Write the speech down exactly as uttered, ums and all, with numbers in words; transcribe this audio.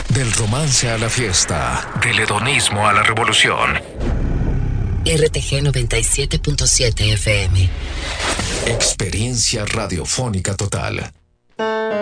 Del romance a la fiesta, del hedonismo a la revolución. R T G noventa y siete punto siete F M. Experiencia radiofónica total.